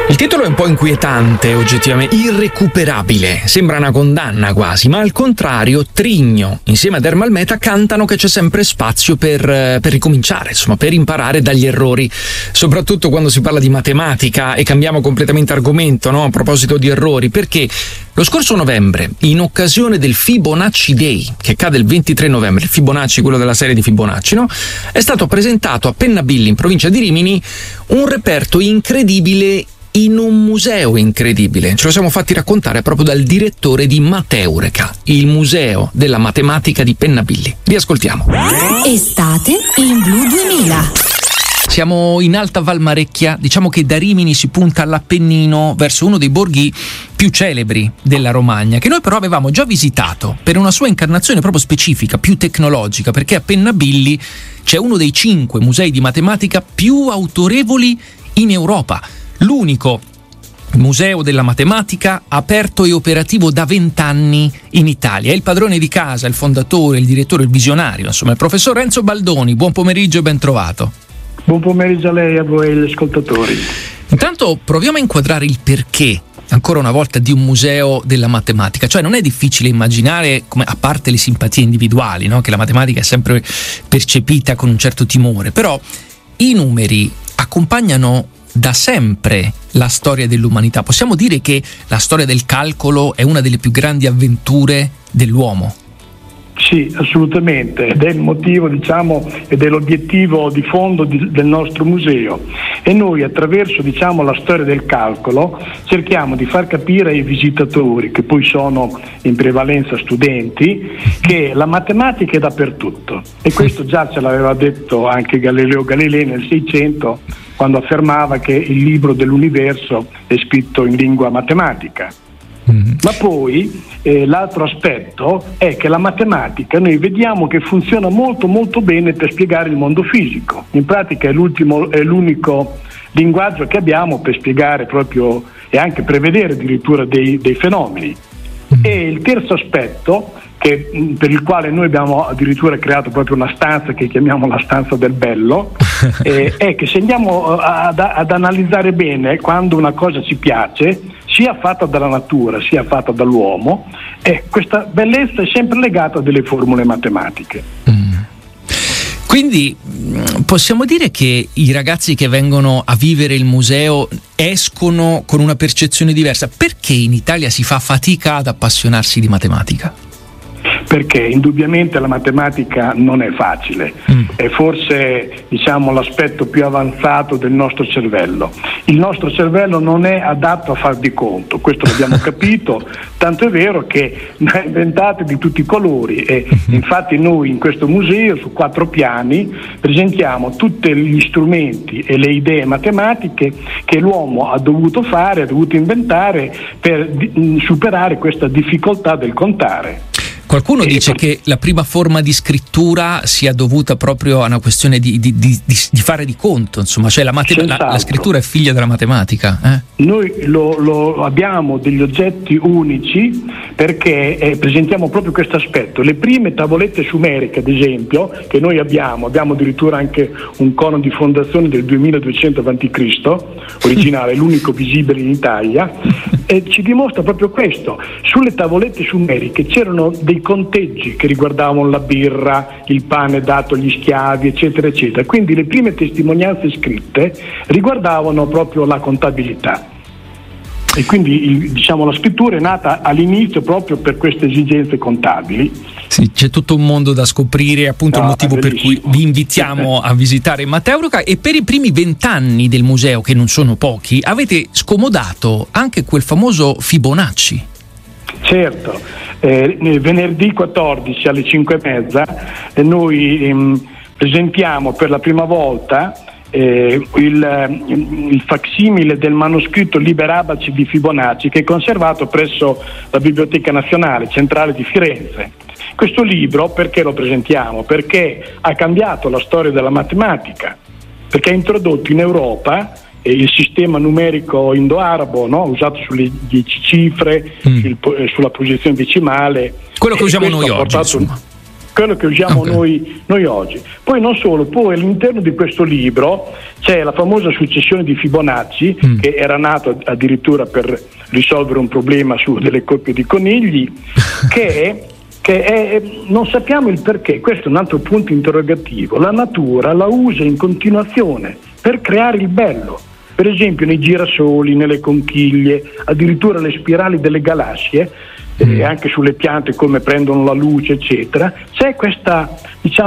Il titolo è un po' inquietante, oggettivamente, irrecuperabile, sembra una condanna quasi, ma al contrario Trigno insieme ad Ermal Meta cantano che c'è sempre spazio per ricominciare, insomma, per imparare dagli errori, soprattutto quando si parla di matematica. E cambiamo completamente argomento, no? A proposito di errori, perché lo scorso novembre, in occasione del Fibonacci Day, che cade il 23 novembre, il Fibonacci, quello della serie di Fibonacci, no? È stato presentato a Pennabilli, in provincia di Rimini, un reperto incredibile in un museo incredibile. Ce lo siamo fatti raccontare proprio dal direttore di Mateureka, il museo della matematica di Pennabilli. Vi ascoltiamo. Estate in Blu 2000. Siamo in Alta Valmarecchia, diciamo che da Rimini si punta all'Appennino verso uno dei borghi più celebri della Romagna, che noi però avevamo già visitato per una sua incarnazione proprio specifica, più tecnologica, perché a Pennabilli c'è uno dei 5 musei di matematica più autorevoli in Europa. L'unico museo della matematica aperto e operativo da 20 anni in Italia. È il padrone di casa, il fondatore, il direttore, il visionario, insomma, il professor Renzo Baldoni. Buon pomeriggio e ben trovato. Buon pomeriggio a lei e a voi agli ascoltatori. Intanto proviamo a inquadrare il perché, ancora una volta, di un museo della matematica. Cioè non è difficile immaginare, come, a parte le simpatie individuali, no? Che la matematica è sempre percepita con un certo timore, però i numeri accompagnano da sempre la storia dell'umanità. Possiamo dire che la storia del calcolo è una delle più grandi avventure dell'uomo? Sì, assolutamente, ed è il motivo, diciamo, ed è l'obiettivo di fondo del nostro museo. E noi, attraverso, diciamo, la storia del calcolo, cerchiamo di far capire ai visitatori, che poi sono in prevalenza studenti, che la matematica è dappertutto. E questo già ce l'aveva detto anche Galileo Galilei nel 600, quando affermava che il libro dell'universo è scritto in lingua matematica. Ma poi l'altro aspetto è che la matematica noi vediamo che funziona molto molto bene per spiegare il mondo fisico. In pratica è l'unico linguaggio che abbiamo per spiegare proprio e anche prevedere addirittura dei fenomeni. E il terzo aspetto, per il quale noi abbiamo addirittura creato proprio una stanza che chiamiamo la stanza del bello, è che se andiamo ad analizzare bene, quando una cosa ci piace, sia fatta dalla natura sia fatta dall'uomo, questa bellezza è sempre legata a delle formule matematiche. Quindi possiamo dire che i ragazzi che vengono a vivere il museo escono con una percezione diversa. Perché in Italia si fa fatica ad appassionarsi di matematica? Perché indubbiamente la matematica non è facile, è forse, diciamo, l'aspetto più avanzato del nostro cervello. Il nostro cervello non è adatto a far di conto, questo l'abbiamo capito, tanto è vero che ne ha inventate di tutti i colori e infatti noi in questo museo su 4 piani presentiamo tutti gli strumenti e le idee matematiche che l'uomo ha dovuto fare, ha dovuto inventare per superare questa difficoltà del contare. Qualcuno dice che la prima forma di scrittura sia dovuta proprio a una questione di fare di conto, insomma, cioè la scrittura è figlia della matematica. Noi lo abbiamo degli oggetti unici perché presentiamo proprio questo aspetto. Le prime tavolette sumeriche, ad esempio, che noi abbiamo addirittura anche un cono di fondazione del 2200 a.C., originale, l'unico visibile in Italia, ci dimostra proprio questo. Sulle tavolette sumeriche c'erano dei conteggi che riguardavano la birra, il pane dato agli schiavi, eccetera, eccetera. Quindi le prime testimonianze scritte riguardavano proprio la contabilità. E quindi diciamo la scrittura è nata all'inizio proprio per queste esigenze contabili. Sì, c'è tutto un mondo da scoprire, appunto il motivo per cui vi invitiamo a visitare Mateureka. E per i primi 20 anni del museo, che non sono pochi, avete scomodato anche quel famoso Fibonacci. Certo, venerdì 14 alle 5:30 noi presentiamo per la prima volta il facsimile del manoscritto Liber Abaci di Fibonacci, che è conservato presso la Biblioteca Nazionale Centrale di Firenze. Questo libro perché lo presentiamo? Perché ha cambiato la storia della matematica, perché ha introdotto in Europa il sistema numerico indo-arabo, no? Usato sulle 10 cifre, sulla posizione decimale. Quello che usiamo noi oggi. quello che usiamo noi oggi. Poi non solo, poi all'interno di questo libro c'è la famosa successione di Fibonacci, che era nato addirittura per risolvere un problema su delle coppie di conigli, che non sappiamo il perché. Questo è un altro punto interrogativo. La natura la usa in continuazione per creare il bello. Per esempio nei girasoli, nelle conchiglie, addirittura le spirali delle galassie, anche sulle piante come prendono la luce eccetera, c'è questa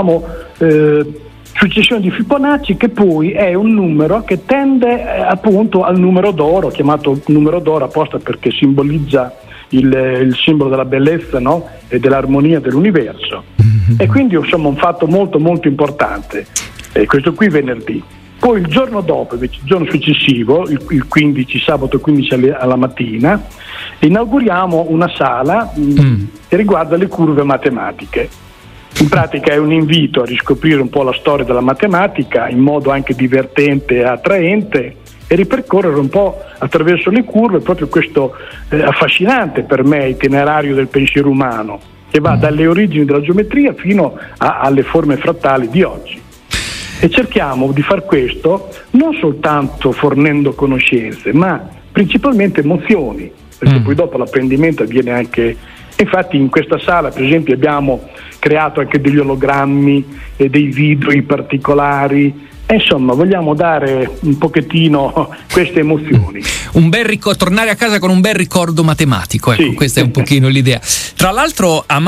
successione di Fibonacci che poi è un numero che tende appunto al numero d'oro, chiamato numero d'oro apposta perché simbolizza il simbolo della bellezza, no? E dell'armonia dell'universo. E quindi insomma un fatto molto molto importante, questo qui venerdì. Poi il giorno dopo, invece, il giorno successivo, il 15, sabato 15 alla mattina, inauguriamo una sala che riguarda le curve matematiche. In pratica è un invito a riscoprire un po' la storia della matematica in modo anche divertente e attraente e ripercorrere un po' attraverso le curve proprio questo affascinante per me itinerario del pensiero umano che va dalle origini della geometria fino alle forme frattali di oggi. E cerchiamo di far questo non soltanto fornendo conoscenze, ma principalmente emozioni, perché poi dopo l'apprendimento avviene anche. Infatti in questa sala, per esempio, abbiamo creato anche degli ologrammi e dei video particolari. Insomma, vogliamo dare un pochettino queste emozioni. Un bel tornare a casa con un bel ricordo matematico, ecco, sì. Questa è un pochino l'idea. Tra l'altro, a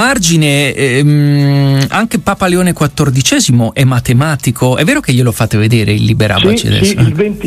margine, anche Papa Leone XIV è matematico. È vero che glielo fate vedere il Liber Abaci adesso? Sì,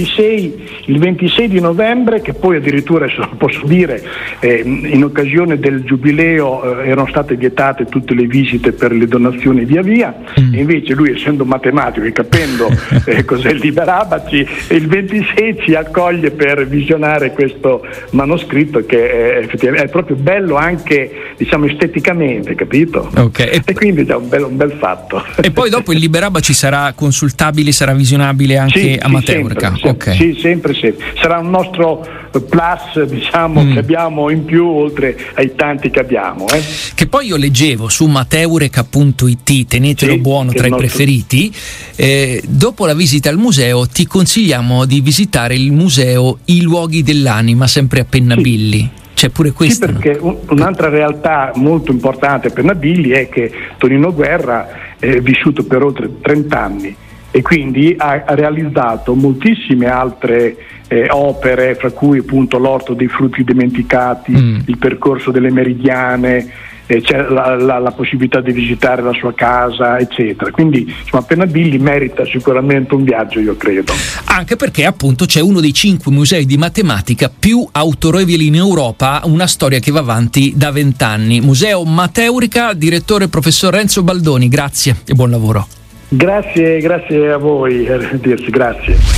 il 26 di novembre, che poi addirittura, se lo posso dire, in occasione del giubileo erano state vietate tutte le visite per le donazioni e via via, e invece lui, essendo matematico e capendo cos'è il Liber Abaci, il 26 ci accoglie per visionare questo manoscritto che effettivamente è proprio bello anche, diciamo, esteticamente, capito? Okay. E quindi è un bel fatto. E poi dopo il Liber Abaci sarà consultabile, sarà visionabile anche a Mateurica? Sempre. Sì, sempre. Sarà un nostro plus, diciamo, che abbiamo in più oltre ai tanti che abbiamo. Che poi io leggevo su mateurica.it, tenetelo buono tra i preferiti, dopo la visita al museo ti consigliamo di visitare il museo I Luoghi dell'Anima, sempre a Pennabilli. C'è pure questo. Sì, perché un'altra realtà molto importante a Pennabilli è che Tonino Guerra è vissuto per oltre 30 anni e quindi ha realizzato moltissime altre opere, fra cui appunto l'Orto dei Frutti Dimenticati, il Percorso delle Meridiane, c'è la possibilità di visitare la sua casa, eccetera. Quindi insomma Pennabilli merita sicuramente un viaggio, io credo. Anche perché appunto c'è uno dei 5 musei di matematica più autorevoli in Europa, una storia che va avanti da 20 anni. Museo Mateurica, direttore professor Renzo Baldoni, grazie e buon lavoro. Grazie a voi, arrivederci, grazie.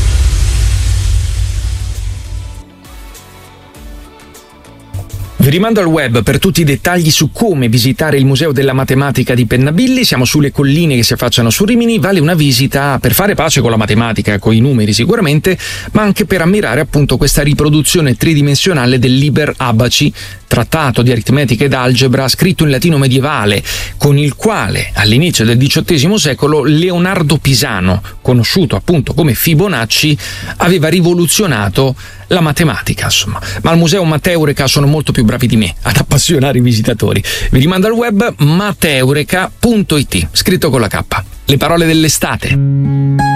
Vi rimando al web per tutti i dettagli su come visitare il Museo della Matematica di Pennabilli. Siamo sulle colline che si affacciano su Rimini. Vale una visita per fare pace con la matematica, con i numeri sicuramente, ma anche per ammirare appunto questa riproduzione tridimensionale del Liber Abaci, trattato di aritmetica ed algebra scritto in latino medievale, con il quale all'inizio del XVIII secolo Leonardo Pisano, conosciuto appunto come Fibonacci, aveva rivoluzionato la matematica, insomma. Ma al Museo Mateurica sono molto più bravi di me ad appassionare i visitatori. Vi rimando al web mateurica.it, scritto con la K. Le parole dell'estate.